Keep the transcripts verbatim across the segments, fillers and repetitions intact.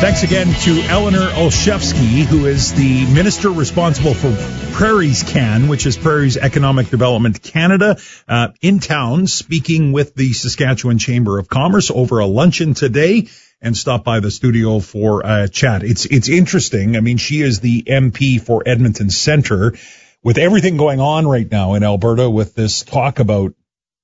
Thanks again to Eleanor Olszewski, who is the minister responsible for Prairies Can, which is Prairies Economic Development Canada, uh, in town, speaking with the Saskatchewan Chamber of Commerce over a luncheon today, and stopped by the studio for a chat. It's it's interesting. I mean, she is the M P for Edmonton Centre. With everything going on right now in Alberta, with this talk about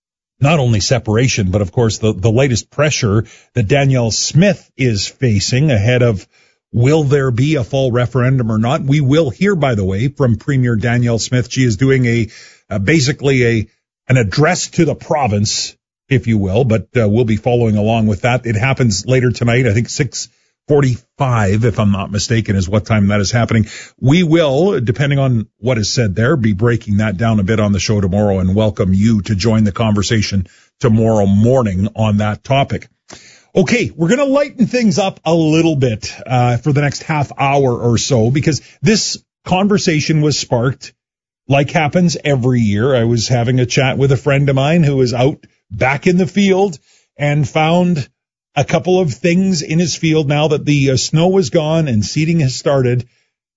not only separation, but of course the, the latest pressure that Danielle Smith is facing ahead of will there be a fall referendum or not. We will hear, by the way, from Premier Danielle Smith. She is doing a uh, basically a an address to the province, if you will, but uh, we'll be following along with that. It happens later tonight, I think six forty-five, if I'm not mistaken, is what time that is happening. We will, depending on what is said there, be breaking that down a bit on the show tomorrow and welcome you to join the conversation tomorrow morning on that topic. Okay, we're going to lighten things up a little bit uh, for the next half hour or so, because this conversation was sparked, like happens every year. I was having a chat with a friend of mine who was out back in the field and found a couple of things in his field now that the uh, snow is gone and seeding has started.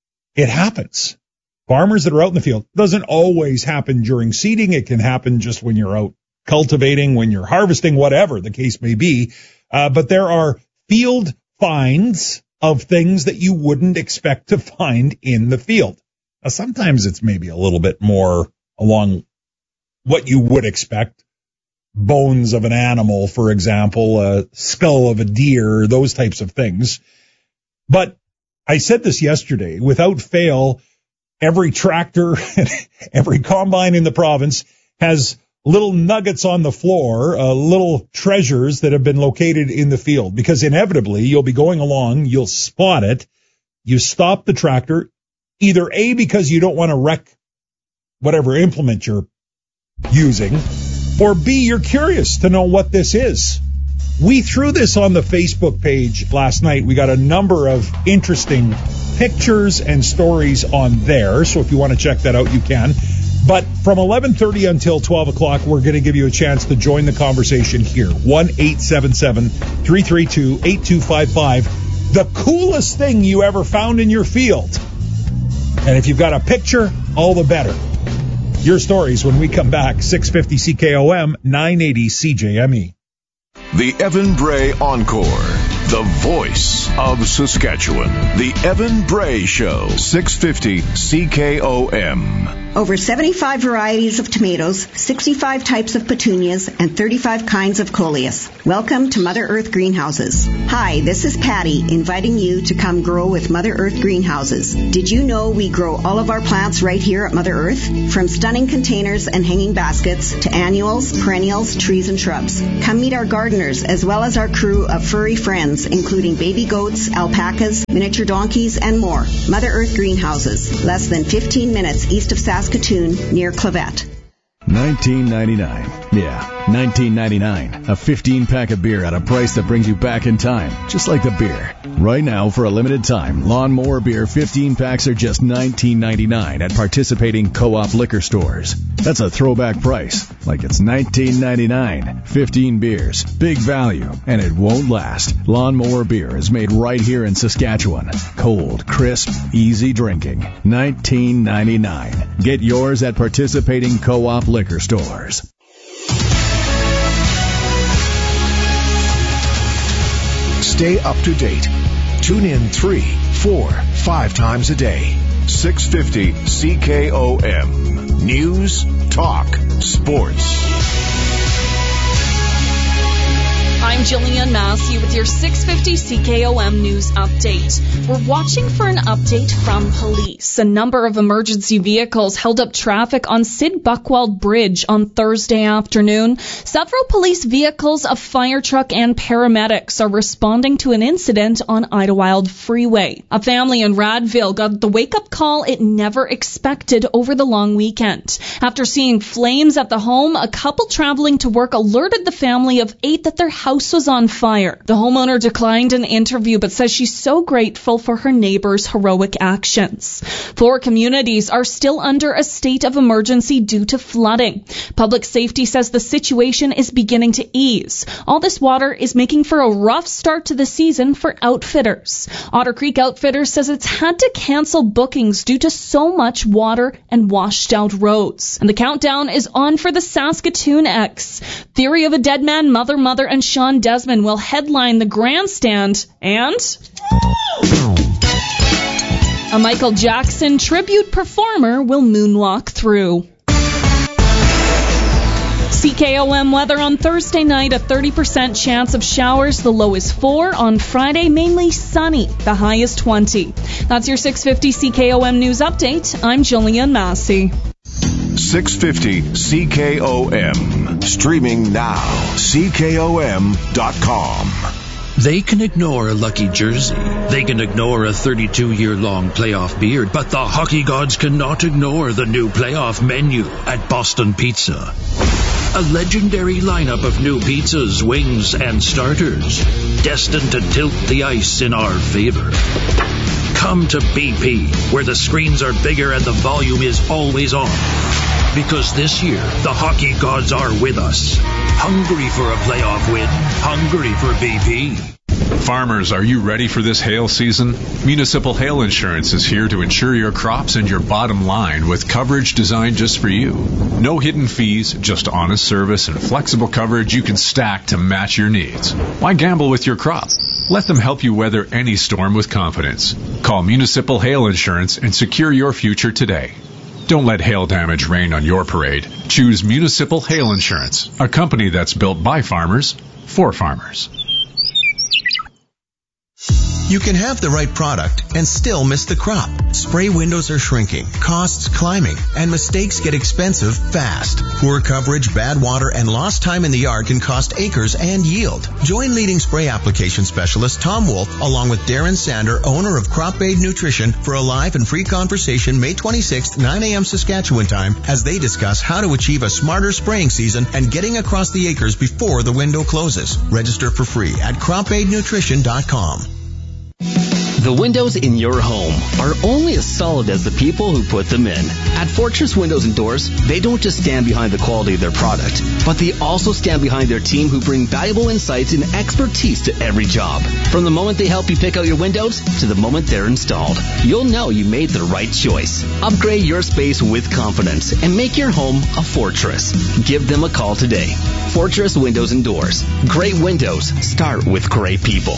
It happens. Farmers that are out in the field, doesn't always happen during seeding. It can happen just when you're out cultivating, when you're harvesting, whatever the case may be. Uh, but there are field finds of things that you wouldn't expect to find in the field. Now, sometimes it's maybe a little bit more along what you would expect. Bones of an animal, for example, a skull of a deer, those types of things. But I said this yesterday, without fail, every tractor, every combine in the province has little nuggets on the floor, uh, little treasures that have been located in the field, because inevitably you'll be going along, you'll spot it, you stop the tractor, either A, because you don't want to wreck whatever implement you're using, or B, you're curious to know what this is. We threw this on the Facebook page last night. We got a number of interesting pictures and stories on there, so if you want to check that out, you can. But from eleven thirty until twelve o'clock, we're going to give you a chance to join the conversation here. one eight seven seven, three three two, eight two five five. The coolest thing you ever found in your field. And if you've got a picture, all the better. Your stories when we come back. six fifty C K O M, nine eighty C J M E. The Evan Bray Encore, the voice of Saskatchewan. The Evan Bray Show, six fifty C K O M. Over seventy-five varieties of tomatoes, sixty-five types of petunias, and thirty-five kinds of coleus. Welcome to Mother Earth Greenhouses. Hi, this is Patty, inviting you to come grow with Mother Earth Greenhouses. Did you know we grow all of our plants right here at Mother Earth? From stunning containers and hanging baskets to annuals, perennials, trees, and shrubs. Come meet our gardeners as well as our crew of furry friends, including baby goats, alpacas, miniature donkeys, and more. Mother Earth Greenhouses, less than fifteen minutes east of Saskatoon, near Clavet. nineteen ninety-nine. Yeah, nineteen ninety-nine. A fifteen-pack of beer at a price that brings you back in time, just like the beer. Right now, for a limited time, Lawnmower Beer fifteen packs are just nineteen ninety-nine at participating Co-op liquor stores. That's a throwback price, like it's nineteen ninety-nine. fifteen beers, big value, and it won't last. Lawnmower Beer is made right here in Saskatchewan. Cold, crisp, easy drinking. nineteen ninety-nine. Get yours at participating Co-op liquor stores. Stay up to date. Tune in three, four, five times a day. six fifty C K O M. News, talk, sports. I'm Jillian Massey with your six fifty C K O M News Update. We're watching for an update from police. A number of emergency vehicles held up traffic on Sid Buckwald Bridge on Thursday afternoon. Several police vehicles, a fire truck, and paramedics are responding to an incident on Idlewild Freeway. A family in Radville got the wake-up call it never expected over the long weekend. After seeing flames at the home, a couple traveling to work alerted the family of eight that their house house was on fire. The homeowner declined an interview but says she's so grateful for her neighbor's heroic actions. Four communities are still under a state of emergency due to flooding. Public safety says the situation is beginning to ease. All this water is making for a rough start to the season for outfitters. Otter Creek Outfitters says it's had to cancel bookings due to so much water and washed out roads. And the countdown is on for the Saskatoon X. Theory of a Dead Man, Mother Mother, and Sean Desmond will headline the grandstand, and a Michael Jackson tribute performer will moonwalk through. C K O M weather on Thursday night, a thirty percent chance of showers. The low is four. On Friday, mainly sunny. The high is twenty. That's your six fifty C K O M News Update. I'm Jillian Massey. six fifty C K O M. Streaming now. C K O M dot com. They can ignore a lucky jersey. They can ignore a thirty-two-year-long playoff beard. But the hockey gods cannot ignore the new playoff menu at Boston Pizza. A legendary lineup of new pizzas, wings, and starters, destined to tilt the ice in our favor. Come to B P, where the screens are bigger and the volume is always on. Because this year, the hockey gods are with us. Hungry for a playoff win. Hungry for B P. Farmers, are you ready for this hail season? Municipal Hail Insurance is here to insure your crops and your bottom line with coverage designed just for you. No hidden fees, just honest service and flexible coverage you can stack to match your needs. Why gamble with your crop? Let them help you weather any storm with confidence. Call Municipal Hail Insurance and secure your future today. Don't let hail damage rain on your parade. Choose Municipal Hail Insurance, a company that's built by farmers, for farmers. You can have the right product and still miss the crop. Spray windows are shrinking, costs climbing, and mistakes get expensive fast. Poor coverage, bad water, and lost time in the yard can cost acres and yield. Join leading spray application specialist Tom Wolf along with Darren Sander, owner of Crop Aid Nutrition, for a live and free conversation May twenty-sixth, nine a.m. Saskatchewan time, as they discuss how to achieve a smarter spraying season and getting across the acres before the window closes. Register for free at crop aid nutrition dot com. The windows in your home are only as solid as the people who put them in. At Fortress Windows and Doors, they don't just stand behind the quality of their product, but they also stand behind their team who bring valuable insights and expertise to every job. From the moment they help you pick out your windows to the moment they're installed, you'll know you made the right choice. Upgrade your space with confidence and make your home a fortress. Give them a call today. Fortress Windows and Doors. Great windows start with great people.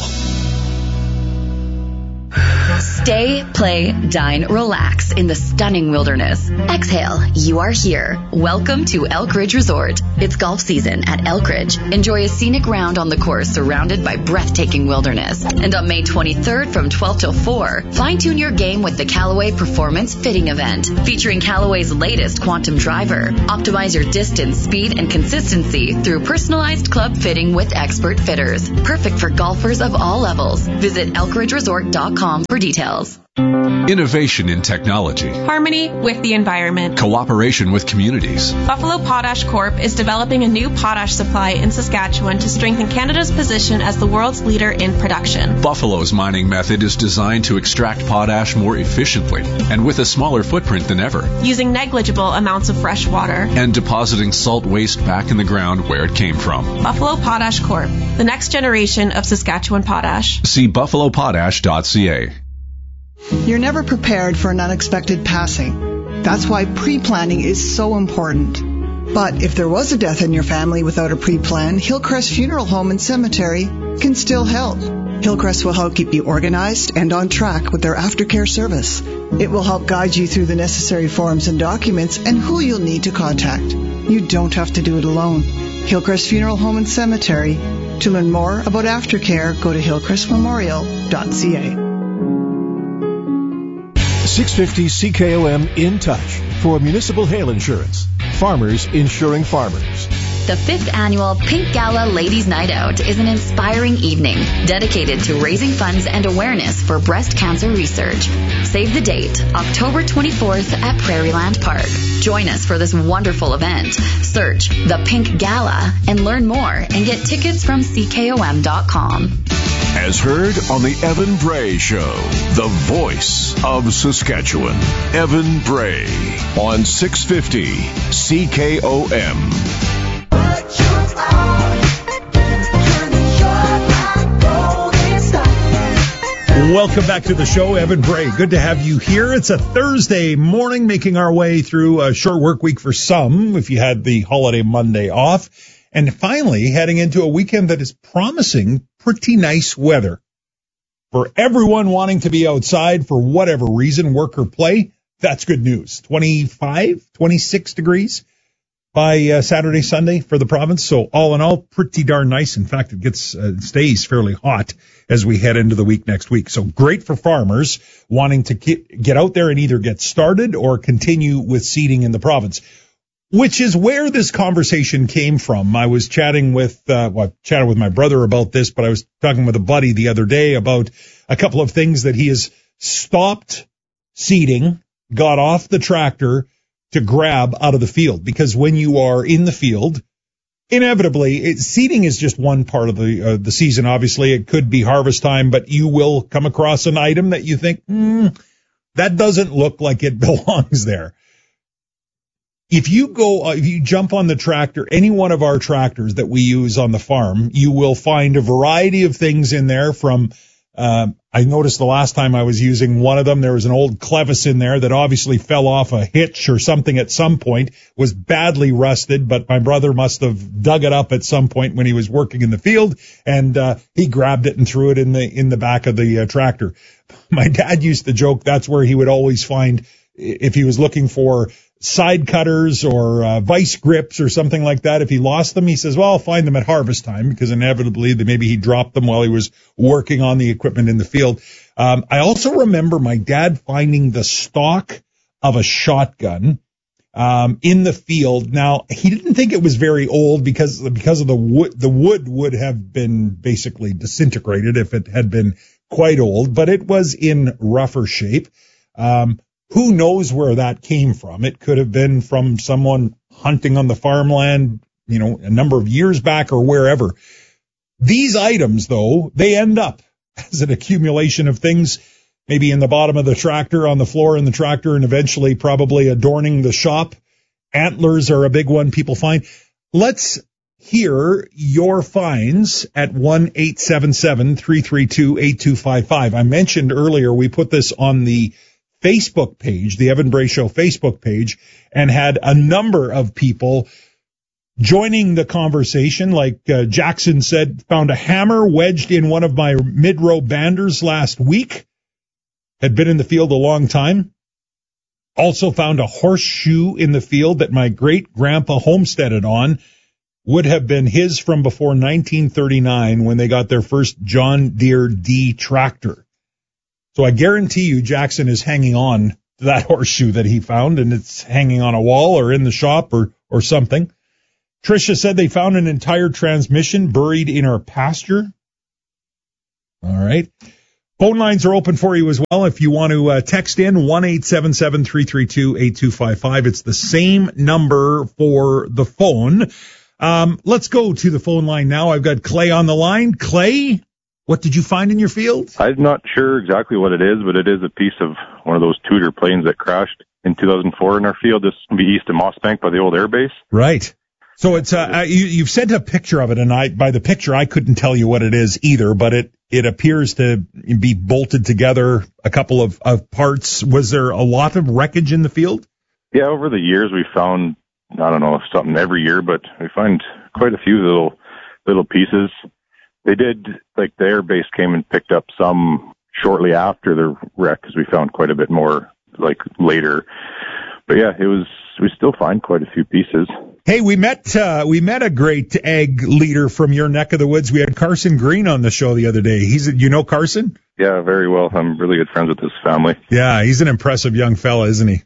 Stay, play, dine, relax in the stunning wilderness. Exhale, you are here. Welcome to Elk Ridge Resort. It's golf season at Elk Ridge. Enjoy a scenic round on the course surrounded by breathtaking wilderness. And on May twenty-third from twelve till four, fine-tune your game with the Callaway Performance Fitting Event, featuring Callaway's latest Quantum Driver. Optimize your distance, speed, and consistency through personalized club fitting with expert fitters. Perfect for golfers of all levels. Visit elk ridge resort dot com for details. Innovation in technology. Harmony with the environment. Cooperation with communities. Buffalo Potash Corp is developing a new potash supply in Saskatchewan to strengthen Canada's position as the world's leader in production. Buffalo's mining method is designed to extract potash more efficiently and with a smaller footprint than ever, using negligible amounts of fresh water and depositing salt waste back in the ground where it came from. Buffalo Potash Corp, the next generation of Saskatchewan potash. See buffalo potash dot c a. You're never prepared for an unexpected passing. That's why pre-planning is so important. But if there was a death in your family without a pre-plan, Hillcrest Funeral Home and Cemetery can still help. Hillcrest will help keep you organized and on track with their aftercare service. It will help guide you through the necessary forms and documents and who you'll need to contact. You don't have to do it alone. Hillcrest Funeral Home and Cemetery. To learn more about aftercare, go to hillcrest memorial dot c a. six fifty C K O M In Touch for Municipal Hail Insurance. Farmers insuring farmers. The fifth annual Pink Gala Ladies Night Out is an inspiring evening dedicated to raising funds and awareness for breast cancer research. Save the date, October twenty-fourth at Prairieland Park. Join us for this wonderful event. Search The Pink Gala and learn more and get tickets from C K O M dot com. As heard on the Evan Bray Show, the voice of Saskatchewan. Evan Bray on six fifty C K O M. Welcome back to the show, Evan Bray. Good to have you here. It's a Thursday morning, making our way through a short work week for some, if you had the holiday Monday off, and finally heading into a weekend that is promising pretty nice weather. For everyone wanting to be outside for whatever reason, work or play, that's good news. twenty-five, twenty-six degrees by uh, Saturday, Sunday for the province. So all in all, pretty darn nice. In fact, it gets uh, stays fairly hot as we head into the week next week. So great for farmers wanting to get out there and either get started or continue with seeding in the province, which is where this conversation came from. I was chatting with, uh, well, I chatted with my brother about this, but I was talking with a buddy the other day about a couple of things that he has stopped seeding, got off the tractor to grab out of the field. Because when you are in the field, inevitably, it, seeding is just one part of the uh, the season. Obviously, it could be harvest time, but you will come across an item that you think, hmm, that doesn't look like it belongs there. If you go, uh, if you jump on the tractor, any one of our tractors that we use on the farm, you will find a variety of things in there from, uh, I noticed the last time I was using one of them, there was an old clevis in there that obviously fell off a hitch or something at some point, was badly rusted, but my brother must have dug it up at some point when he was working in the field, and uh, he grabbed it and threw it in the in the back of the uh, tractor. My dad used to joke that's where he would always find, if he was looking for side cutters or uh, vice grips or something like that, if he lost them, he says, well, I'll find them at harvest time, because inevitably maybe he dropped them while he was working on the equipment in the field. Um, I also remember my dad finding the stock of a shotgun um, in the field. Now, he didn't think it was very old because because of the wood. The wood would have been basically disintegrated if it had been quite old, but it was in rougher shape. Um, Who knows where that came from? It could have been from someone hunting on the farmland, you know, a number of years back or wherever. These items, though, they end up as an accumulation of things, maybe in the bottom of the tractor, on the floor in the tractor, and eventually probably adorning the shop. Antlers are a big one people find. Let's hear your finds at one eight seven seven, three three two, eight two five five. I mentioned earlier we put this on the Facebook page, the Evan Bray Show Facebook page, and had a number of people joining the conversation. Like uh, Jackson said, found a hammer wedged in one of my mid-row banders last week. Had been in the field a long time. Also found a horseshoe in the field that my great-grandpa homesteaded on. Would have been his from before nineteen thirty-nine when they got their first John Deere D tractor. So I guarantee you Jackson is hanging on to that horseshoe that he found, and it's hanging on a wall or in the shop or, or something. Tricia said they found an entire transmission buried in our pasture. All right. Phone lines are open for you as well. If you want to uh, text in, one eight seven seven, three three two, eight two five five. It's the same number for the phone. Um, let's go to the phone line now. I've got Clay on the line. Clay, what did you find in your field? I'm not sure exactly what it is, but it is a piece of one of those Tudor planes that crashed in two thousand four in our field. This would be east of Mossbank by the old air base. Right. So it's uh, you, you've sent a picture of it, and I by the picture I couldn't tell you what it is either, but it, it appears to be bolted together, a couple of, of parts. Was there a lot of wreckage in the field? Yeah, over the years we found, I don't know, something every year, but we find quite a few little little pieces. They did, like the air base came and picked up some shortly after the wreck, because we found quite a bit more like later. But yeah, it was, we still find quite a few pieces. Hey, we met, uh, we met a great ag leader from your neck of the woods. We had Carson Green on the show the other day. He's, you know Carson? Yeah, very well. I'm really good friends with his family. Yeah, he's an impressive young fella, isn't he?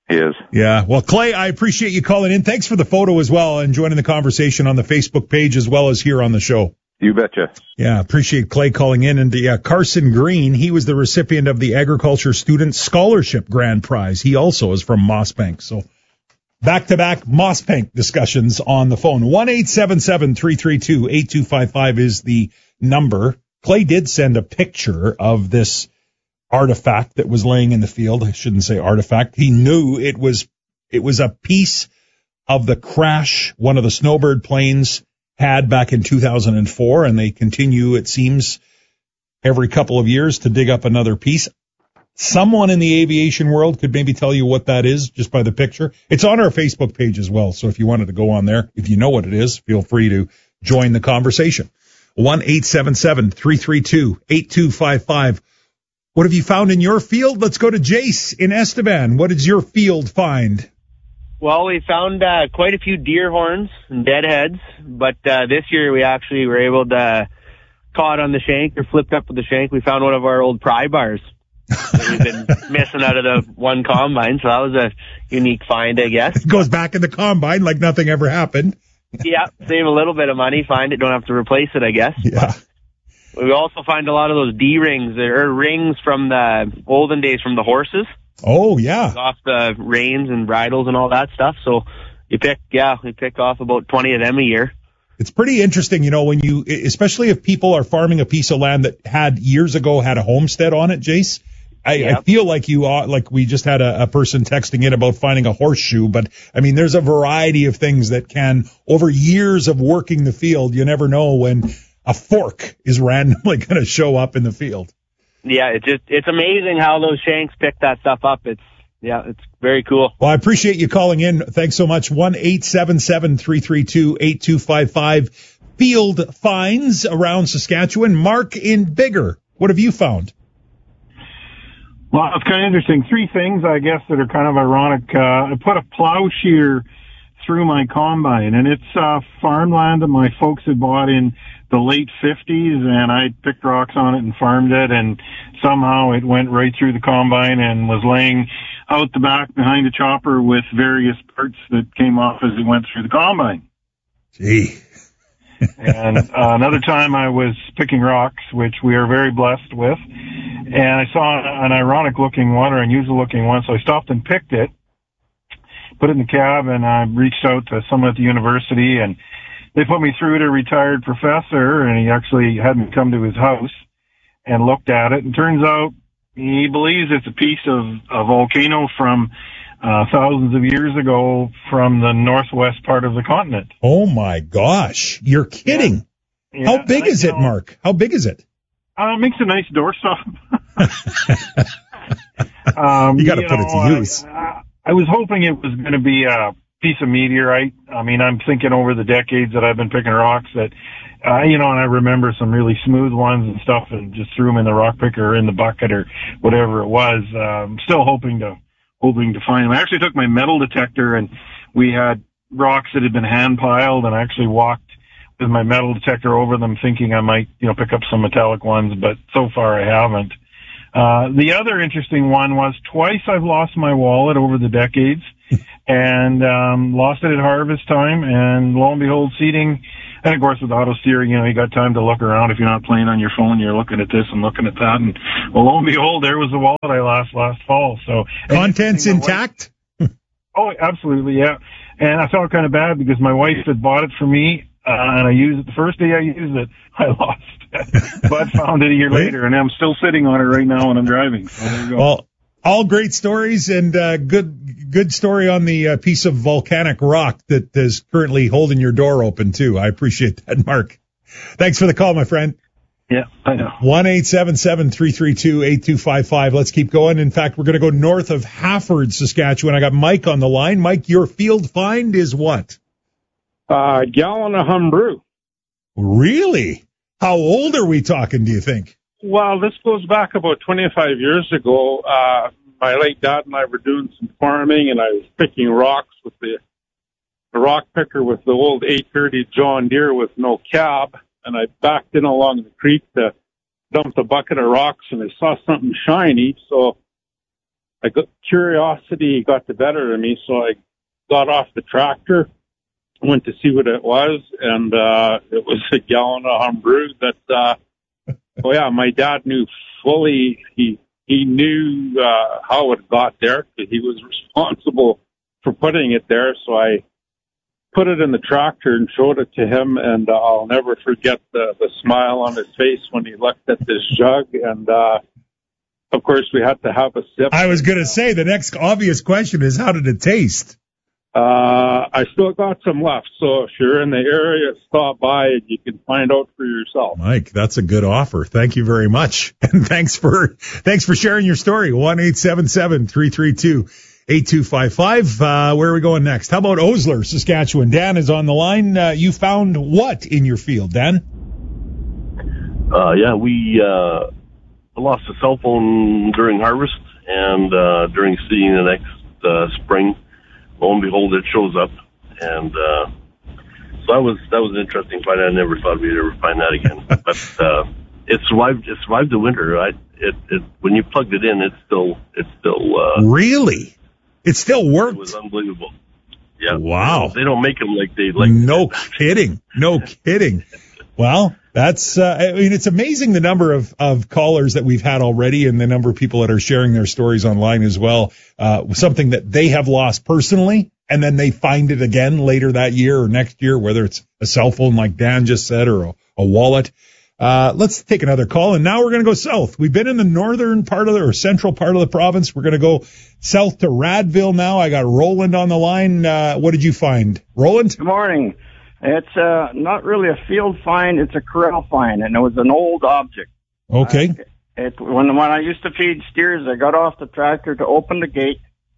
He is. Yeah. Well, Clay, I appreciate you calling in. Thanks for the photo as well and joining the conversation on the Facebook page as well as here on the show. You betcha. Yeah, appreciate Clay calling in. And uh, Carson Green, he was the recipient of the Agriculture Student Scholarship Grand Prize. He also is from Mossbank. So back-to-back Mossbank discussions on the phone. one eight seven seven, three three two, eight two five five is the number. Clay did send a picture of this artifact that was laying in the field. I shouldn't say artifact. He knew it was it was a piece of the crash one of the Snowbird planes had back in two thousand four, and they continue, it seems, every couple of years to dig up another piece. Someone in the aviation world could maybe tell you what that is just by the picture. It's on our Facebook page as well, so if you wanted to go on there, if you know what it is, feel free to join the conversation. one eight seven seven, three three two, eight two five five. What have you found in your field? Let's go to Jace in Estevan. What did your field find? Well, we found uh, quite a few deer horns and deadheads, but uh, this year we actually were able to caught on the shank or flipped up with the shank. We found one of our old pry bars that we've been missing out of the one combine, so that was a unique find, I guess. It goes back in the combine like nothing ever happened. Yeah, save a little bit of money, find it, don't have to replace it, I guess. Yeah. We also find a lot of those D-rings, or rings from the olden days from the horses. Oh, yeah. Off the reins and bridles and all that stuff. So you pick, yeah, we pick off about twenty of them a year. It's pretty interesting, you know, when you, especially if people are farming a piece of land that had years ago had a homestead on it, Jace. I, yep. I feel like you are, like we just had a, a person texting in about finding a horseshoe, but I mean, there's a variety of things that can, over years of working the field, you never know when a fork is randomly going to show up in the field. Yeah, it's just, it's amazing how those shanks pick that stuff up. It's, yeah, it's very cool. Well, I appreciate you calling in. Thanks so much. one eight seven seven, three three two, eight two five five. Field finds around Saskatchewan. Mark in Bigger, what have you found? Well, it's kind of interesting. Three things, I guess, that are kind of ironic. Uh, I put a plow shear through my combine, and it's uh, farmland that my folks had bought in the late fifties, and I picked rocks on it and farmed it, and somehow it went right through the combine and was laying out the back behind the chopper with various parts that came off as it went through the combine. Gee. And uh, another time I was picking rocks, which we are very blessed with, and I saw an ironic-looking one or unusual-looking one, so I stopped and picked it, put it in the cab, and I reached out to someone at the university, and they put me through to a retired professor, and he actually had me come to his house and looked at it. And turns out he believes it's a piece of a volcano from uh, thousands of years ago from the northwest part of the continent. Oh, my gosh. You're kidding. Yeah. Yeah, How big is it, Mark? How big is it? Uh, it makes a nice doorstop. um, you got to you put know, it to use. I, I was hoping it was going to be a piece of meteorite. I mean, I'm thinking over the decades that I've been picking rocks that, uh, you know, and I remember some really smooth ones and stuff and just threw them in the rock picker or in the bucket or whatever it was. Um, still hoping to, hoping to find them. I actually took my metal detector and we had rocks that had been hand piled, and I actually walked with my metal detector over them thinking I might, you know, pick up some metallic ones, but so far I haven't. Uh, the other interesting one was twice I've lost my wallet over the decades and, um, lost it at harvest time, and lo and behold, seating, and of course with auto steering, you know, you got time to look around. If you're not playing on your phone, you're looking at this and looking at that, and well, lo and behold, there was the wallet I lost last fall. So contents intact? Oh, absolutely. Yeah. And I felt kind of bad because my wife had bought it for me. Uh, and I used it the first day I used it, I lost it, but found it a year later, and I'm still sitting on it right now when I'm driving. So there you go. Well, all great stories, and uh, good good story on the uh, piece of volcanic rock that is currently holding your door open too. I appreciate that, Mark. Thanks for the call, my friend. Yeah, I know. one eight seven seven, three three two, eight two five five. Let's keep going. In fact, we're going to go north of Hafford, Saskatchewan. I got Mike on the line. Mike, your field find is what? A uh, gallon of Humbroo. Really? How old are we talking, do you think? Well, this goes back about twenty-five years ago. Uh, my late dad and I were doing some farming, and I was picking rocks with the, the rock picker with the old eight thirty John Deere with no cab, and I backed in along the creek to dump a bucket of rocks, and I saw something shiny, so I got curiosity got the better of me, so I got off the tractor, went to see what it was, and uh, it was a gallon of homebrew that, uh, oh yeah, my dad knew fully, he he knew uh, how it got there, because he was responsible for putting it there, so I put it in the tractor and showed it to him, and uh, I'll never forget the, the smile on his face when he looked at this jug, and uh, of course we had to have a sip. I was going to say, the next obvious question is, how did it taste? Uh, I still got some left, so if you're in the area, stop by and you can find out for yourself. Mike, that's a good offer. Thank you very much. And thanks for, thanks for sharing your story. one eight seven seven, three three two, eight two five five. Uh, where are we going next? How about Osler, Saskatchewan? Dan is on the line. Uh, you found what in your field, Dan? Uh, yeah, we, uh, lost a cell phone during harvest, and, uh, during seeding the next, uh, spring. Lo and behold, it shows up, and uh, so that was that was an interesting find. I never thought we'd ever find that again. But uh, it survived. It survived the winter. I it, it when you plugged it in, it's still it's still uh, really. It still worked. It was unbelievable. Yeah. Wow. They don't make them like they like. No kidding. No kidding. Well, that's, uh, I mean, it's amazing the number of, of callers that we've had already and the number of people that are sharing their stories online as well. Uh, something that they have lost personally, and then they find it again later that year or next year, whether it's a cell phone like Dan just said or a, a wallet. Uh, let's take another call. And now we're going to go south. We've been in the northern part of the, or central part of the province. We're going to go south to Radville now. I got Roland on the line. Uh, what did you find? Roland? Good morning. It's uh, not really a field find, it's a corral find, and it was an old object. Okay. Uh, it, when, when I used to feed steers, I got off the tractor to open the gate,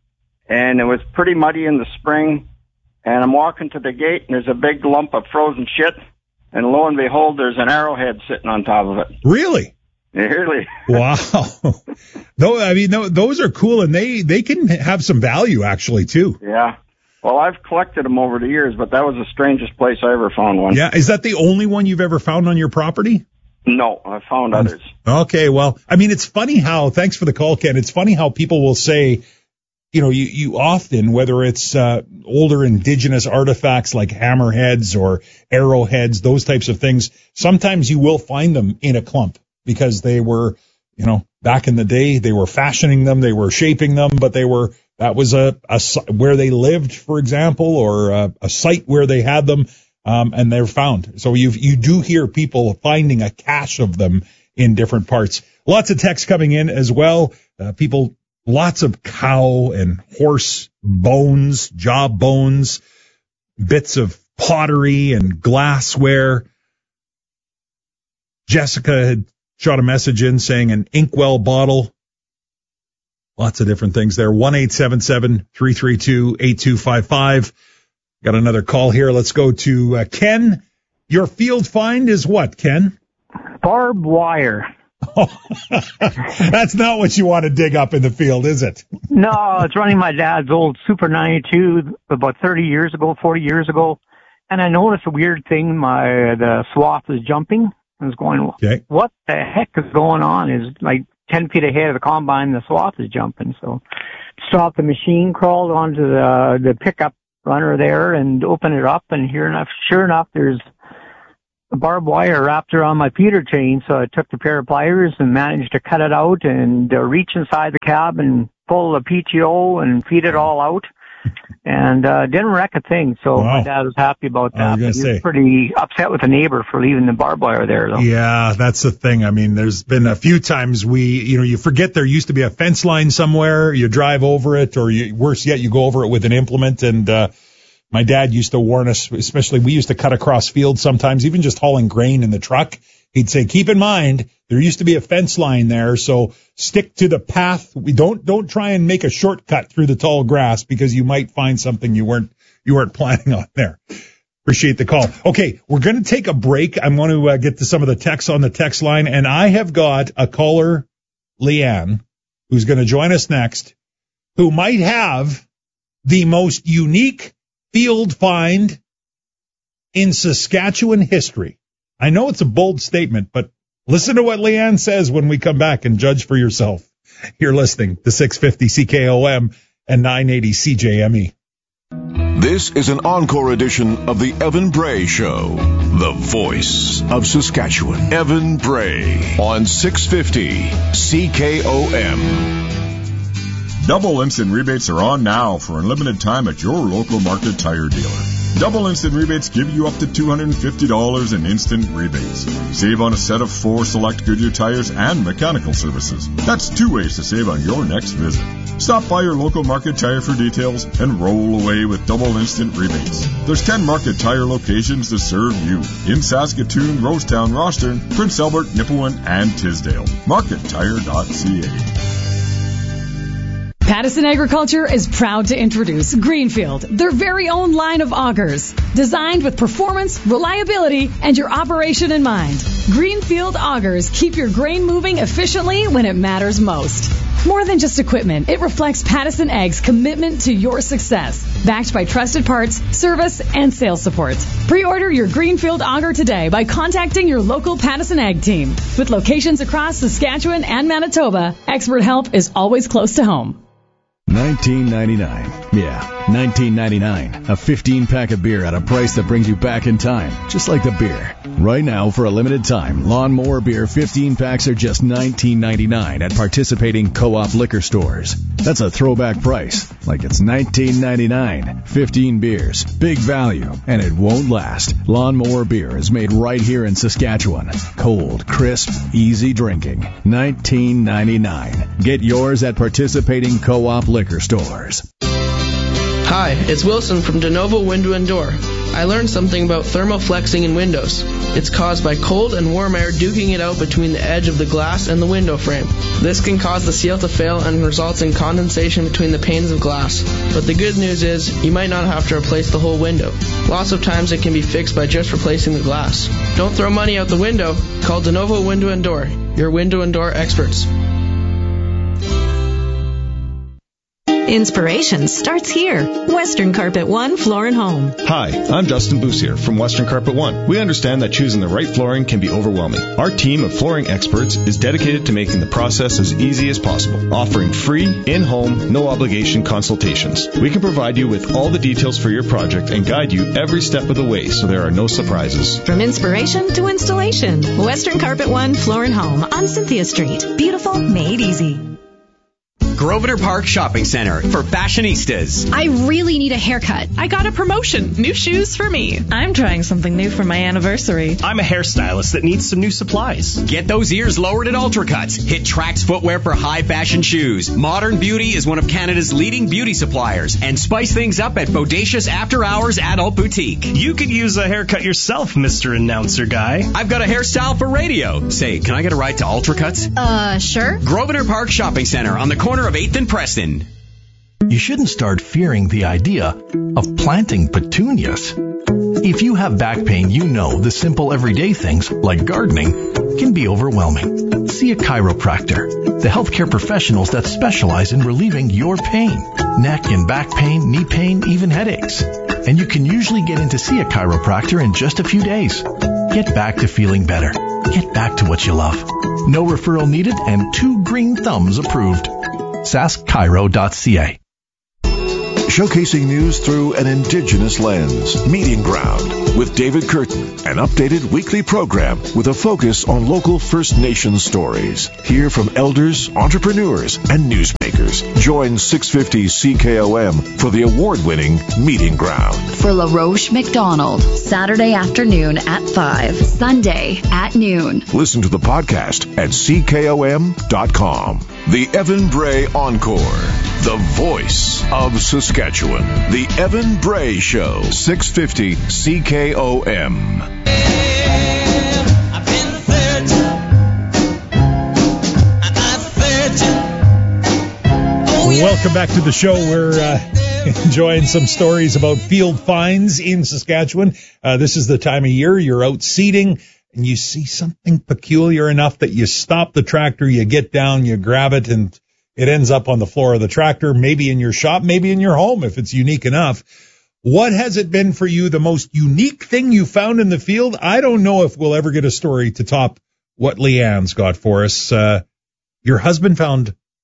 and it was pretty muddy in the spring, and I'm walking to the gate, and there's a big lump of frozen shit, and lo and behold, there's an arrowhead sitting on top of it. Really? Really? Wow. Though, I mean, those are cool, and they, they can have some value, actually, too. Yeah. Well, I've collected them over the years, but that was the strangest place I ever found one. Yeah, is that the only one you've ever found on your property? No, I found others. Okay, well, I mean, it's funny how, thanks for the call, Ken, it's funny how people will say, you know, you, you often, whether it's uh, older indigenous artifacts like hammerheads or arrowheads, those types of things, sometimes you will find them in a clump because they were, you know, back in the day, they were fashioning them, they were shaping them, but they were, that was a, a where they lived, for example, or a, a site where they had them, um, and they're found. So you you do hear people finding a cache of them in different parts. Lots of text coming in as well. Uh, people, lots of cow and horse bones, jaw bones, bits of pottery and glassware. Jessica had shot a message in saying an inkwell bottle. Lots of different things there. one eight seven seven, three three two, eight two five five. Got another call here. Let's go to uh, Ken. Your field find is what, Ken? Barbed wire. Oh, that's not what you want to dig up in the field, is it? No, it's running my dad's old Super ninety-two about thirty years ago, forty years ago. And I noticed a weird thing. My, the swath was jumping. I was going, okay. What the heck is going on? Is like ten feet ahead of the combine, the swath is jumping. So stopped the machine, crawled onto the, the pickup runner there and opened it up. And here enough, sure enough, there's a barbed wire wrapped around my feeder chain. So I took the pair of pliers and managed to cut it out and uh, reach inside the cab and pull the P T O and feed it all out. And uh didn't wreck a thing, so wow. My dad was happy about that. I was gonna he say. was pretty upset with the neighbor for leaving the barbed wire there, though. Yeah, that's the thing. I mean, there's been a few times we, you know, you forget there used to be a fence line somewhere, you drive over it, or you, worse yet, you go over it with an implement. And uh my dad used to warn us, especially we used to cut across fields sometimes, even just hauling grain in the truck. He'd say, keep in mind, there used to be a fence line there, so stick to the path. We don't, don't try and make a shortcut through the tall grass because you might find something you weren't, you weren't planning on there. Appreciate the call. Okay, we're going to take a break. I'm going to uh, get to some of the texts on the text line, and I have got a caller, Leanne, who's going to join us next, who might have the most unique field find in Saskatchewan history. I know it's a bold statement, but listen to what Leanne says when we come back and judge for yourself. You're listening to six fifty C K O M and nine eighty C J M E. This is an encore edition of the Evan Bray Show, the voice of Saskatchewan. Evan Bray on six fifty C K O M. Double instant rebates are on now for a limited time at your local Market Tire dealer. Double instant rebates give you up to two hundred fifty dollars in instant rebates. Save on a set of four select Goodyear tires and mechanical services. That's two ways to save on your next visit. Stop by your local Market Tire for details and roll away with double instant rebates. There's ten Market Tire locations to serve you in Saskatoon, Rosetown, Rostern, Prince Albert, Nipawin, and Tisdale. market tire dot c a. Pattison Agriculture is proud to introduce Greenfield, their very own line of augers, designed with performance, reliability, and your operation in mind. Greenfield augers keep your grain moving efficiently when it matters most. More than just equipment, it reflects Pattison Ag's commitment to your success, backed by trusted parts, service, and sales support. Pre-order your Greenfield auger today by contacting your local Pattison Ag team. With locations across Saskatchewan and Manitoba, expert help is always close to home. nineteen ninety-nine. Yeah, nineteen ninety-nine. A fifteen pack of beer at a price that brings you back in time, just like the beer. Right now, for a limited time, Lawnmower Beer fifteen packs are just nineteen ninety-nine at participating co-op liquor stores. That's a throwback price, like it's nineteen ninety-nine. fifteen beers, big value, and it won't last. Lawnmower Beer is made right here in Saskatchewan. Cold, crisp, easy drinking. nineteen ninety-nine. Get yours at participating co-op liquor stores. Hi, it's Wilson from DeNovo Window and Door. I learned something about thermal flexing in windows. It's caused by cold and warm air duking it out between the edge of the glass and the window frame. This can cause the seal to fail and results in condensation between the panes of glass. But the good news is, you might not have to replace the whole window. Lots of times it can be fixed by just replacing the glass. Don't throw money out the window. Call DeNovo Window and Door, your window and door experts. Inspiration starts here. Western Carpet One Floor and Home. Hi, I'm Justin Boussier from Western Carpet One. We understand that choosing the right flooring can be overwhelming. Our team of flooring experts is dedicated to making the process as easy as possible, offering free, in-home, no-obligation consultations. We can provide you with all the details for your project and guide you every step of the way so there are no surprises. From inspiration to installation, Western Carpet One Floor and Home on Cynthia Street. Beautiful, made easy. Grosvenor Park Shopping Center for fashionistas. I really need a haircut. I got a promotion. New shoes for me. I'm trying something new for my anniversary. I'm a hairstylist that needs some new supplies. Get those ears lowered at Ultracuts. Hit Trax Footwear for high fashion shoes. Modern Beauty is one of Canada's leading beauty suppliers. And spice things up at Bodacious After Hours Adult Boutique. You could use a haircut yourself, Mister Announcer Guy. I've got a hairstyle for radio. Say, can I get a ride to Ultracuts? Uh, sure. Grosvenor Park Shopping Center on the corner of eighth and Preston. You shouldn't start fearing the idea of planting petunias. If you have back pain, you know the simple everyday things like gardening can be overwhelming. See a chiropractor, the healthcare professionals that specialize in relieving your pain, neck and back pain, knee pain, even headaches. And you can usually get in to see a chiropractor in just a few days. Get back to feeling better. Get back to what you love. No referral needed and two green thumbs approved. sask chiro dot c a. Showcasing news through an Indigenous lens. Meeting Ground with David Curtin, an updated weekly program with a focus on local First Nations stories. Hear from elders, entrepreneurs, and newsmakers. Join six fifty C K O M for the award-winning Meeting Ground. For La Roche McDonald, Saturday afternoon at five, Sunday at noon. Listen to the podcast at c k o m dot com. The Evan Bray Encore, the voice of Saskatchewan. The Evan Bray Show, six fifty C K O M. Welcome back to the show. We're uh, enjoying some stories about field finds in Saskatchewan. Uh, this is the time of year you're out seeding and you see something peculiar enough that you stop the tractor, you get down, you grab it, and it ends up on the floor of the tractor, maybe in your shop, maybe in your home if it's unique enough. What has it been for you, the most unique thing you found in the field? I don't know if we'll ever get a story to top what Leanne's got for us. Uh, your husband found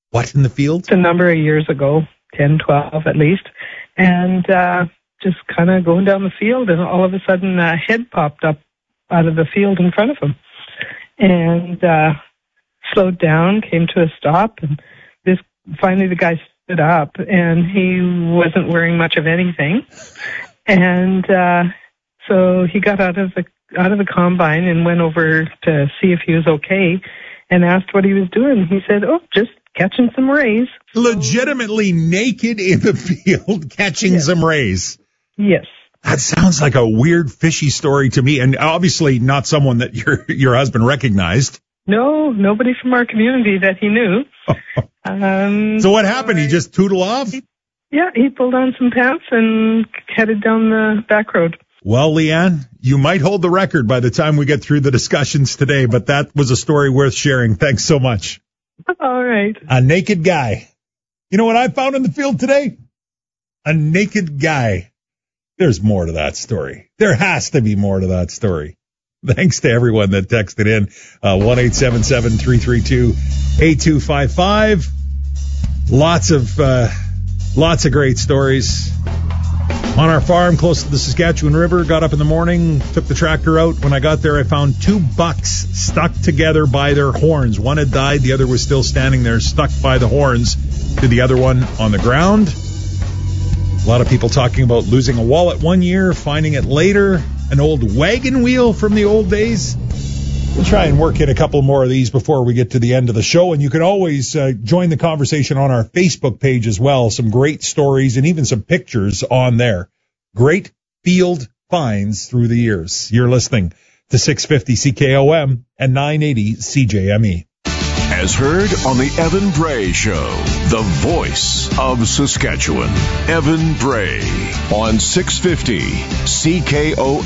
What in the field? It's a number of years ago, ten, twelve at least, and uh, just kind of going down the field, and all of a sudden a head popped up out of the field in front of him, and uh, slowed down, came to a stop, and this finally the guy stood up, and he wasn't wearing much of anything, and uh, so he got out of the out of the combine and went over to see if he was okay, and asked what he was doing. He said, "Oh, just catching some rays." Legitimately naked in the field, catching yes. some rays. Yes. That sounds like a weird, fishy story to me, and obviously not someone that your your husband recognized. No, nobody from our community that he knew. um, so what happened? He just tootled off? He, yeah, he pulled on some pants and headed down the back road. Well, Leanne, you might hold the record by the time we get through the discussions today, but that was a story worth sharing. Thanks so much. All right. A naked guy. You know what I found in the field today? A naked guy. There's more to that story. There has to be more to that story. Thanks to everyone that texted in. Uh, one eight seven seven, three three two, eight two five five. Lots of, uh, lots of great stories. On our farm close to the Saskatchewan River, got up in the morning, took the tractor out. When I got there, I found two bucks stuck together by their horns. One had died, the other was still standing there, stuck by the horns to the other one on the ground. A lot of people talking about losing a wallet one year, finding it later, an old wagon wheel from the old days. We'll try and work in a couple more of these before we get to the end of the show. And you can always uh, join the conversation on our Facebook page as well. Some great stories and even some pictures on there. Great field finds through the years. You're listening to six fifty C K O M and nine eighty C J M E. As heard on the Evan Bray Show, the voice of Saskatchewan. Evan Bray on six fifty C K O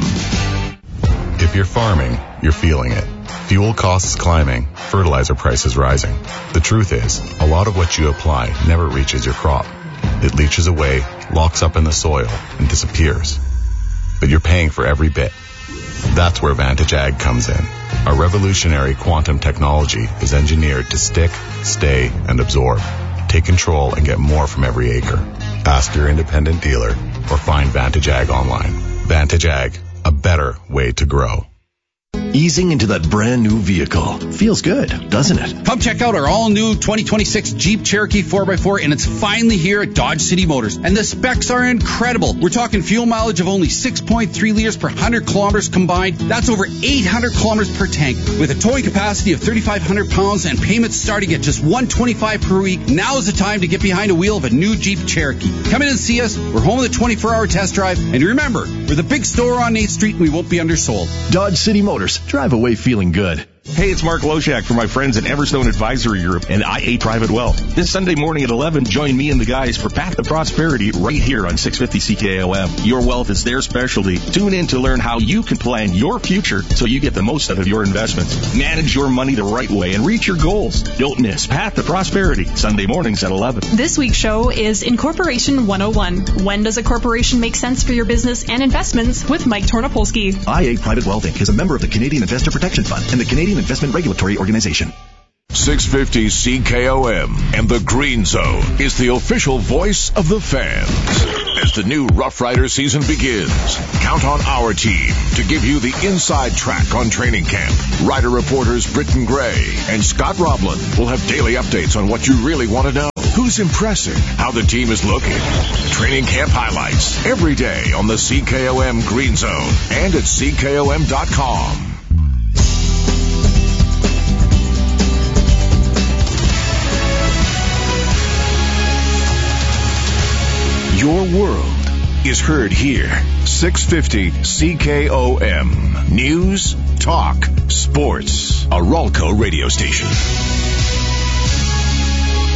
M. If you're farming, you're feeling it. Fuel costs climbing, fertilizer prices rising. The truth is, a lot of what you apply never reaches your crop. It leaches away, locks up in the soil, and disappears. But you're paying for every bit. That's where Vantage Ag comes in. Our revolutionary quantum technology is engineered to stick, stay, and absorb. Take control and get more from every acre. Ask your independent dealer or find Vantage Ag online. Vantage Ag, a better way to grow. Easing into that brand new vehicle. Feels good, doesn't it? Come check out our all-new twenty twenty-six Jeep Cherokee four by four, and it's finally here at Dodge City Motors. And the specs are incredible. We're talking fuel mileage of only six point three liters per one hundred kilometers combined. That's over eight hundred kilometers per tank. With a towing capacity of thirty-five hundred pounds and payments starting at just one hundred twenty-five dollars per week, now is the time to get behind a wheel of a new Jeep Cherokee. Come in and see us. We're home with a twenty-four hour test drive. And remember, we're the big store on eighth street, and we won't be undersold. Dodge City Motors. Drive away feeling good. Hey, it's Mark Loshak from my friends at Everstone Advisory Group and I A Private Wealth. This Sunday morning at eleven, join me and the guys for Path to Prosperity right here on six fifty C K O M. Your wealth is their specialty. Tune in to learn how you can plan your future so you get the most out of your investments. Manage your money the right way and reach your goals. Don't miss Path to Prosperity, Sunday mornings at eleven. This week's show is Incorporation one oh one. When does a corporation make sense for your business and investments? With Mike Tornopolsky. I A Private Wealth Incorporated is a member of the Canadian Investor Protection Fund and the Canadian Investment Regulatory Organization. six fifty C K O M and the Green Zone is the official voice of the fans. As the new Rough Rider season begins, count on our team to give you the inside track on training camp. Rider reporters Britton Gray and Scott Roblin will have daily updates on what you really want to know. Who's impressing, how the team is looking. Training camp highlights every day on the C K O M Green Zone and at C K O M dot com. Your world is heard here. six fifty C K O M. News, talk, sports. A Ralco radio station.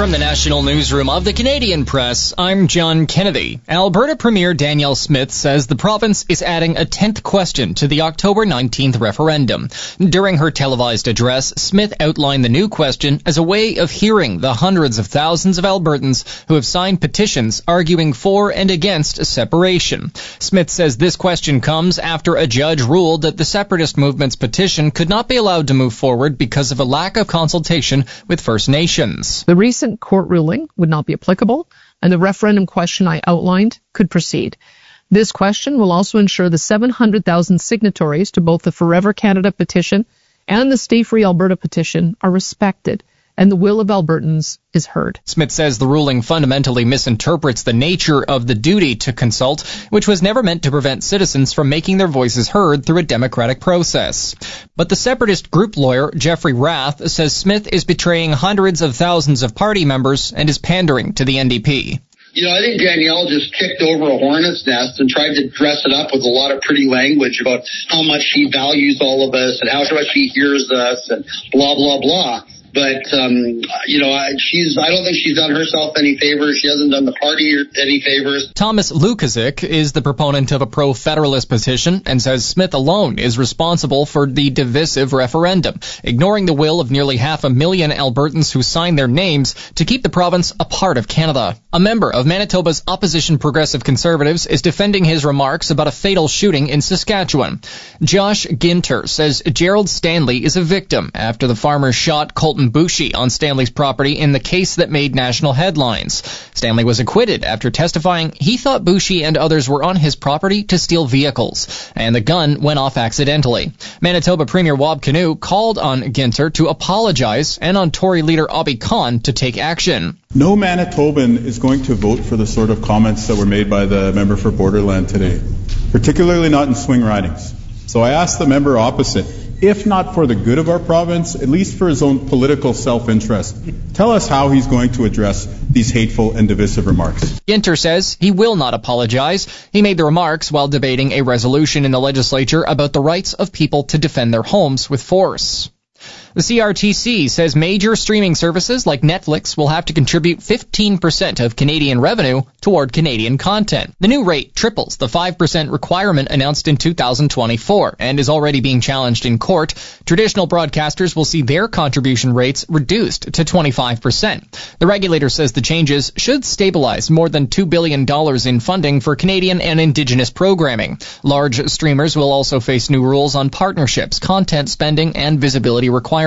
From the National Newsroom of the Canadian Press, I'm John Kennedy. Alberta Premier Danielle Smith says the province is adding a tenth question to the October nineteenth referendum. During her televised address, Smith outlined the new question as a way of hearing the hundreds of thousands of Albertans who have signed petitions arguing for and against separation. Smith says this question comes after a judge ruled that the separatist movement's petition could not be allowed to move forward because of a lack of consultation with First Nations. The recent court ruling would not be applicable, and the referendum question I outlined could proceed. This question will also ensure the seven hundred thousand signatories to both the Forever Canada petition and the Stay Free Alberta petition are respected, and the will of Albertans is heard. Smith says the ruling fundamentally misinterprets the nature of the duty to consult, which was never meant to prevent citizens from making their voices heard through a democratic process. But the separatist group lawyer Jeffrey Rath says Smith is betraying hundreds of thousands of party members and is pandering to the N D P. You know, I think Danielle just kicked over a hornet's nest and tried to dress it up with a lot of pretty language about how much she values all of us and how much she hears us and blah, blah, blah. But, um, you know, I, she's, I don't think she's done herself any favors. She hasn't done the party any favors. Thomas Lukasik is the proponent of a pro-federalist petition and says Smith alone is responsible for the divisive referendum, ignoring the will of nearly half a million Albertans who signed their names to keep the province a part of Canada. A member of Manitoba's opposition Progressive Conservatives is defending his remarks about a fatal shooting in Saskatchewan. Josh Ginter says Gerald Stanley is a victim after the farmer shot Colton Boushie on Stanley's property in the case that made national headlines. Stanley was acquitted after testifying he thought Boushie and others were on his property to steal vehicles, and the gun went off accidentally. Manitoba Premier Wab Kinew called on Ginter to apologize and on Tory leader Abi Khan to take action. No Manitoban is going to vote for the sort of comments that were made by the member for Borderland today, particularly not in swing ridings. So I asked the member opposite, if not for the good of our province, at least for his own political self-interest, tell us how he's going to address these hateful and divisive remarks. Ginter says he will not apologize. He made the remarks while debating a resolution in the legislature about the rights of people to defend their homes with force. The C R T C says major streaming services like Netflix will have to contribute fifteen percent of Canadian revenue toward Canadian content. The new rate triples the five percent requirement announced in two thousand twenty-four and is already being challenged in court. Traditional broadcasters will see their contribution rates reduced to twenty-five percent. The regulator says the changes should stabilize more than two billion dollars in funding for Canadian and Indigenous programming. Large streamers will also face new rules on partnerships, content spending, and visibility requirements.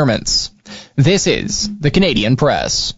This is the Canadian Press.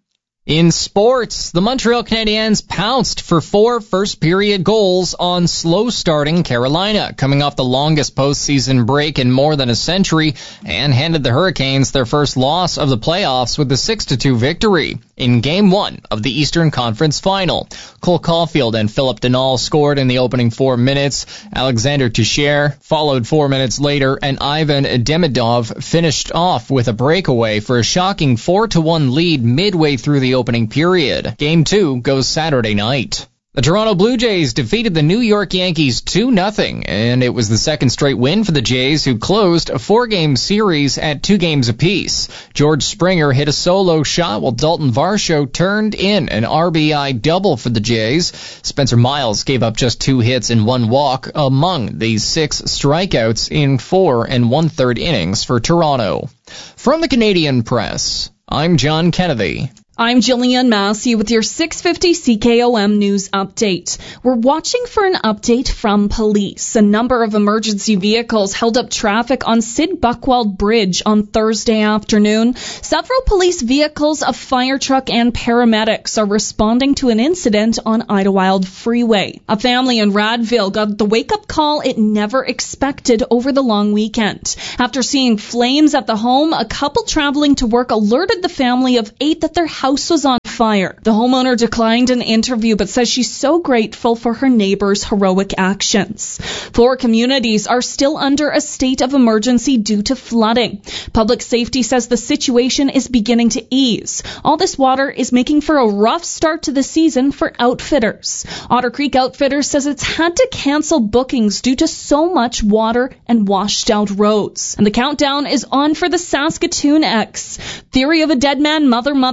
In sports, the Montreal Canadiens pounced for four first-period goals on slow-starting Carolina, coming off the longest postseason break in more than a century, and handed the Hurricanes their first loss of the playoffs with a six to two victory in Game one of the Eastern Conference Final. Cole Caulfield and Philip Denal scored in the opening four minutes. Alexander Teixeira followed four minutes later, and Ivan Demidov finished off with a breakaway for a shocking four to one lead midway through the opening period. Game two goes Saturday night. The Toronto Blue Jays defeated the New York Yankees two nothing, and it was the second straight win for the Jays, who closed a four-game series at two games apiece. George Springer hit a solo shot while Dalton Varsho turned in an R B I double for the Jays. Spencer Miles gave up just two hits and one walk among these six strikeouts in four and one-third innings for Toronto. From the Canadian Press, I'm John Kennedy. I'm Jillian Massey with your six fifty C K O M News Update. We're watching for an update from police. A number of emergency vehicles held up traffic on Sid Buckwald Bridge on Thursday afternoon. Several police vehicles, a fire truck, and paramedics are responding to an incident on Idlewild Freeway. A family in Radville got the wake-up call it never expected over the long weekend. After seeing flames at the home, a couple traveling to work alerted the family of eight that their house house was on fire. The homeowner declined an interview but says she's so grateful for her neighbors' heroic actions. Four communities are still under a state of emergency due to flooding. Public safety says the situation is beginning to ease. All this water is making for a rough start to the season for outfitters. Otter Creek Outfitters says it's had to cancel bookings due to so much water and washed out roads. And the countdown is on for the Saskatoon X. Theory of a Dead Man, Mother, Mother, and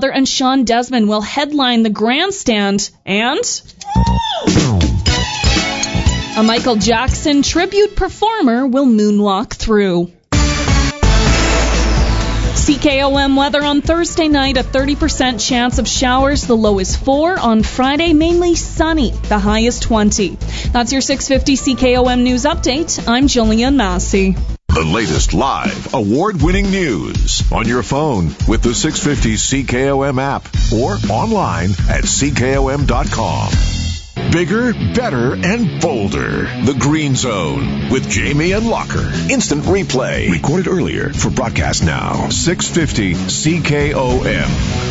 Sean Desmond will headline the grandstand, and a Michael Jackson tribute performer will moonwalk through. C K O M weather on Thursday night, a thirty percent chance of showers. The low is four. On Friday, mainly sunny. The high is twenty. That's your six fifty C K O M News Update. I'm Jillian Massey. The latest live, award-winning news on your phone with the six fifty C K O M app or online at C K O M dot com. Bigger, better, and bolder. The Green Zone with Jamie and Locker. Instant replay. Recorded earlier for broadcast now. six fifty C K O M.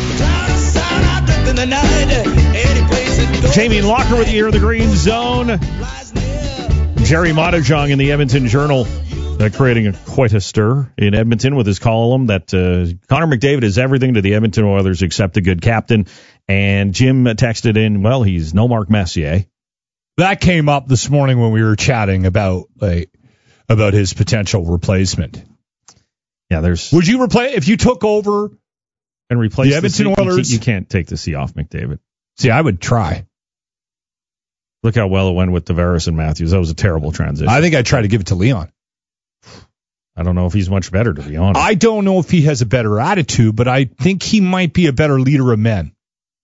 Jamie and Locker with you here in the Green Zone. Jerry Madajong in the Edmonton Journal uh, creating a, quite a stir in Edmonton with his column that uh, Connor McDavid is everything to the Edmonton Oilers except a good captain. And Jim texted in, well, he's no Mark Messier. That came up this morning when we were chatting about like about his potential replacement. Yeah, there's. Would you replace if you took over and replace the Edmonton the C, Oilers? You can't take the C off McDavid. See, I would try. Look how well it went with Tavares and Matthews. That was a terrible transition. I think I'd try to give it to Leon. I don't know if he's much better, to be honest. I don't know if he has a better attitude, but I think he might be a better leader of men.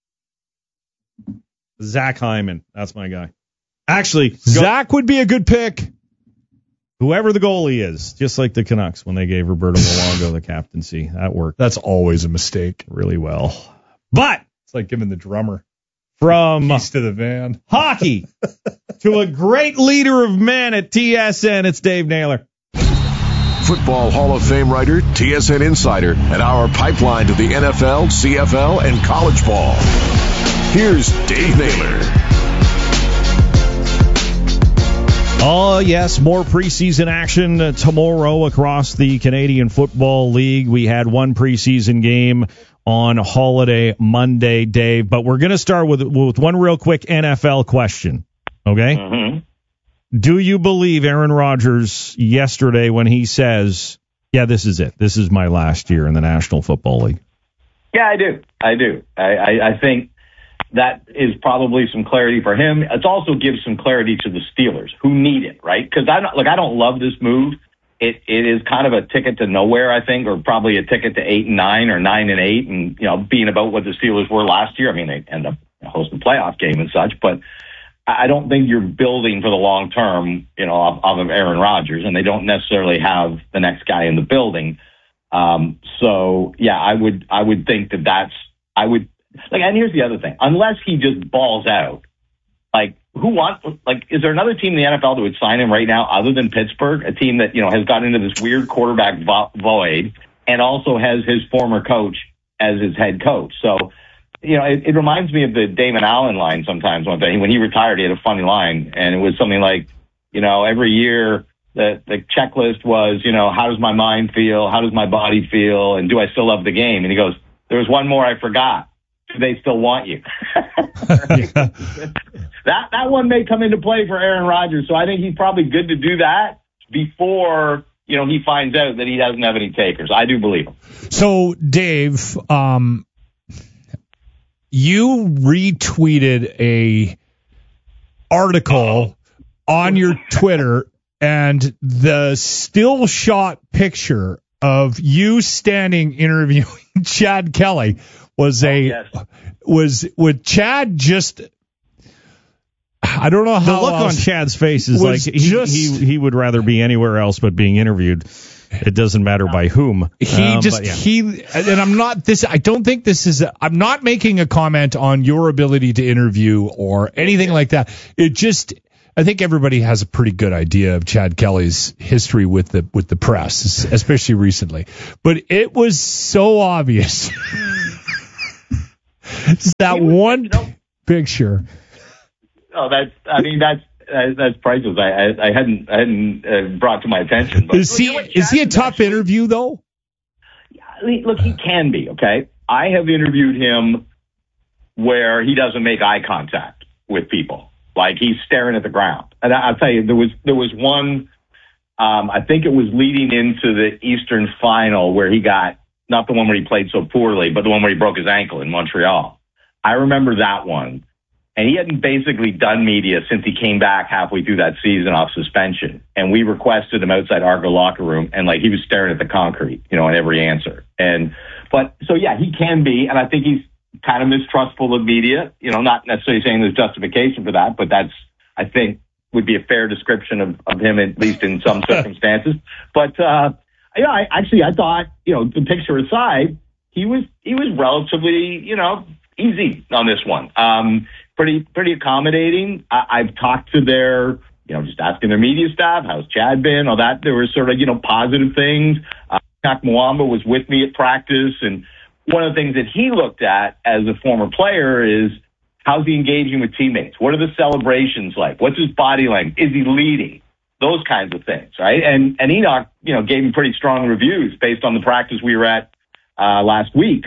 Zach Hyman. That's my guy. Actually, Zach would be a good pick. Whoever the goalie is, just like the Canucks when they gave Roberto Luongo the captaincy. That worked. That's always a mistake. Really well. But it's like giving the drummer from keys to the van. Hockey to a great leader of men at T S N, it's Dave Naylor. Football Hall of Fame writer, T S N insider, and our pipeline to the N F L, C F L, and college ball. Here's Dave Naylor. Oh, yes, more preseason action uh, tomorrow across the Canadian Football League. We had one preseason game on holiday Monday, Dave, but we're going to start with, with one real quick N F L question, okay? Mm-hmm. Do you believe Aaron Rodgers yesterday when he says, yeah, this is it. This is my last year in the National Football League? Yeah, I do. I do. I, I, I think that is probably some clarity for him. It also gives some clarity to the Steelers who need it, right? Because I don't, like, I don't love this move. It it is kind of a ticket to nowhere, I think, or probably a ticket to eight and nine or nine and eight, and you know, being about what the Steelers were last year. I mean, they end up hosting a playoff game and such, but I don't think you're building for the long term, you know, of, of Aaron Rodgers, and they don't necessarily have the next guy in the building. Um, so yeah, I would I would think that that's I would. Like, and here's the other thing. Unless he just balls out, like, who wants, like, is there another team in the N F L that would sign him right now other than Pittsburgh? A team that, you know, has got into this weird quarterback vo- void and also has his former coach as his head coach. So, you know, it, it reminds me of the Damon Allen line sometimes. When he retired, he had a funny line, and it was something like, you know, every year the, the checklist was, you know, how does my mind feel? How does my body feel? And do I still love the game? And he goes, there was one more I forgot. Do they still want you? that that one may come into play for Aaron Rodgers, so I think he's probably good to do that before, you know, he finds out that he doesn't have any takers. I do believe him. So, Dave, um, you retweeted a article on your Twitter, and the still shot picture of you standing interviewing Chad Kelly was a oh, yes. was with Chad just I don't know how the look else, on Chad's face is like he, just, he he would rather be anywhere else but being interviewed. It doesn't matter by whom. He um, just yeah. he and I'm not this I don't think this is a, I'm not making a comment on your ability to interview or anything like that. It just I think everybody has a pretty good idea of Chad Kelly's history with the with the press, especially recently. But it was so obvious. that was, one you know, picture. Oh, that's. I mean, that's uh, that's priceless. I, I I hadn't I hadn't uh, brought to my attention. But is he you know is he a tough actually, interview though? I mean, look, he can be. Okay, I have interviewed him where he doesn't make eye contact with people, like he's staring at the ground. And I, I'll tell you, there was there was one. Um, I think it was leading into the Eastern Final where he got not the one where he played so poorly, but the one where he broke his ankle in Montreal. I remember that one. And he hadn't basically done media since he came back halfway through that season off suspension. And we requested him outside Argo locker room, and like he was staring at the concrete, you know, in every answer. And, but, so yeah, he can be, and I think he's kind of mistrustful of media, you know, not necessarily saying there's justification for that, but that's, I think, would be a fair description of, of him, at least in some circumstances. But, uh, yeah, I actually, I thought, you know, the picture aside, he was, he was relatively, you know, easy on this one. Um, pretty, pretty accommodating. I, I've talked to their, you know, just asking their media staff, how's Chad been, all that. There were sort of, you know, positive things. Uh, Kak Mwamba was with me at practice, and one of the things that he looked at as a former player is, how's he engaging with teammates? What are the celebrations like? What's his body language? Is he leading? Those kinds of things, right? And and Enoch, you know, gave him pretty strong reviews based on the practice we were at uh, last week.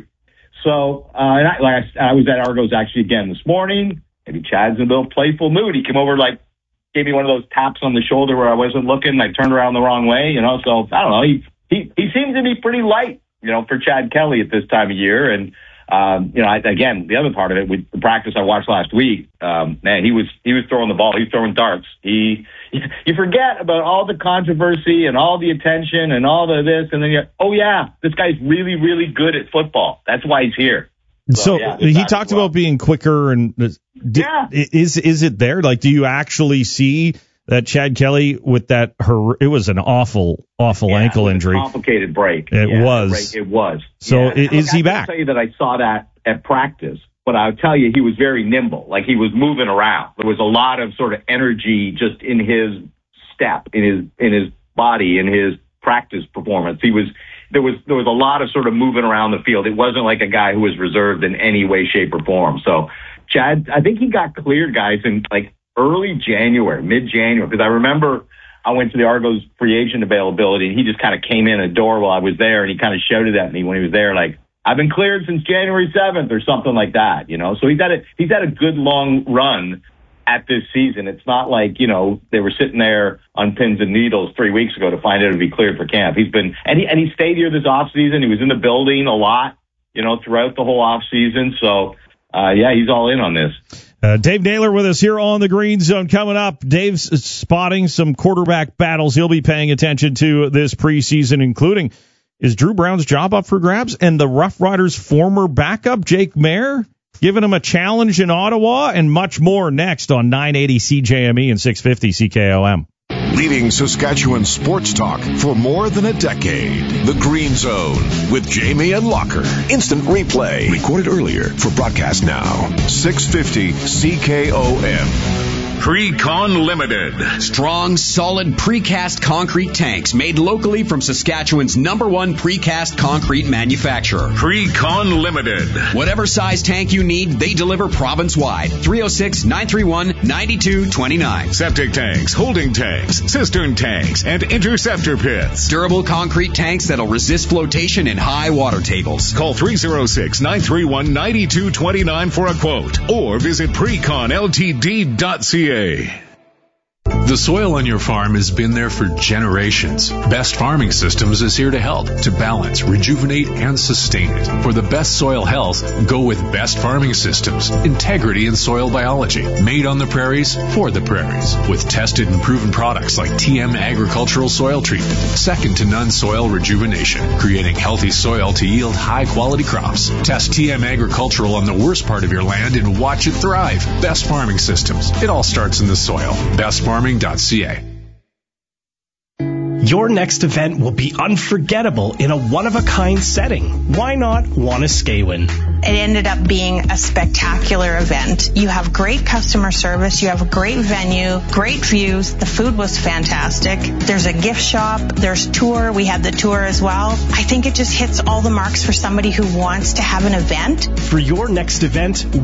So, uh, and I, like I, I was at Argos actually again this morning. Maybe Chad's in a little playful mood. He came over, like, gave me one of those taps on the shoulder where I wasn't looking. I turned around the wrong way, you know. So I don't know. He he he seems to be pretty light, you know, for Chad Kelly at this time of year. And Um, you know, I, again, the other part of it with the practice I watched last week, um, man, he was he was throwing the ball, he was throwing darts. He, you forget about all the controversy and all the attention and all the this, and then you, oh yeah, this guy's really, really good at football. That's why he's here. So, so yeah, he talked well. about being quicker, and did, yeah. is is it there? Like, do you actually see that Chad Kelly with that? Her, it was an awful, awful yeah, ankle it was injury. A complicated break. It yeah, was. Break, it was. So yeah. is look, he I back? I can tell you that I saw that at practice, but I'll tell you he was very nimble. Like, he was moving around. There was a lot of sort of energy just in his step, in his in his body, in his practice performance. He was. There was there was a lot of sort of moving around the field. It wasn't like a guy who was reserved in any way, shape, or form. So Chad, I think he got cleared, guys, in like early January, mid-January, because I remember I went to the Argos free agent availability, and he just kind of came in a door while I was there, and he kind of shouted at me when he was there, like, I've been cleared since January seventh or something like that, you know. So he's had a he's had a good long run at this season. It's not like, you know, they were sitting there on pins and needles three weeks ago to find out to be cleared for camp. He's been, and he, and he stayed here this off season. He was in the building a lot, you know, throughout the whole off season. So, uh, yeah, he's all in on this. Uh, Dave Naylor with us here on the Green Zone. Coming up, Dave's spotting some quarterback battles he'll be paying attention to this preseason, including, is Drew Brown's job up for grabs? And the Rough Riders' former backup, Jake Maier, giving him a challenge in Ottawa, and much more next on nine eighty C J M E and six fifty C K O M. Leading Saskatchewan sports talk for more than a decade. The Green Zone with Jamie and Locker. Instant replay. Recorded earlier for broadcast now. six fifty C K O M. Precon Limited. Strong, solid precast concrete tanks made locally from Saskatchewan's number one precast concrete manufacturer. Precon Limited. Whatever size tank you need, they deliver province-wide. three oh six, nine three one, nine two two nine. Septic tanks, holding tanks, cistern tanks, and interceptor pits. Durable concrete tanks that'll resist flotation in high water tables. Call three oh six, nine three one, nine two two nine for a quote, or visit precon L T D dot C A. The soil on your farm has been there for generations. Best Farming Systems is here to help, to balance, rejuvenate, and sustain it. For the best soil health, go with Best Farming Systems. Integrity in soil biology. Made on the prairies, for the prairies. With tested and proven products like T M Agricultural Soil Treatment. Second to none soil rejuvenation. Creating healthy soil to yield high-quality crops. Test T M Agricultural on the worst part of your land and watch it thrive. Best Farming Systems. It all starts in the soil. Best Farming dot C A. Your next event will be unforgettable in a one-of-a-kind setting. Why not Wanuskewin? It ended up being a spectacular event. You have great customer service. You have a great venue, great views. The food was fantastic. There's a gift shop. There's tour. We had the tour as well. I think it just hits all the marks for somebody who wants to have an event. For your next event,